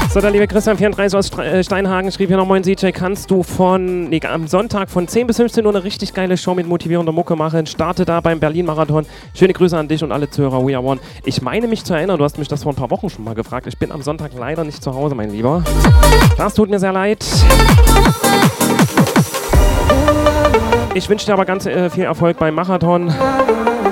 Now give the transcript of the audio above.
So, der liebe Christian34 aus Steinhagen schrieb hier noch: Moin CJ, kannst du am Sonntag von 10 bis 15 Uhr eine richtig geile Show mit motivierender Mucke machen? Starte da beim Berlin-Marathon. Schöne Grüße an dich und alle Zuhörer, We Are One. Ich meine mich zu erinnern, du hast mich das vor ein paar Wochen schon mal gefragt. Ich bin am Sonntag leider nicht zu Hause, mein Lieber. Das tut mir sehr leid. Ich wünsche dir aber ganz viel Erfolg beim Marathon.